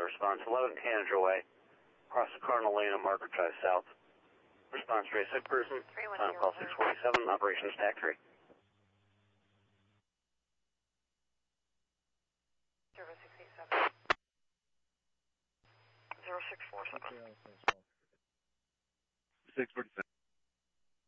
response, 11 Tanager Way, across the Cardinal Lane on Margaret Drive South. Response trace sick person, final call 647, operations TAC 3. Service 687. 0647. 647.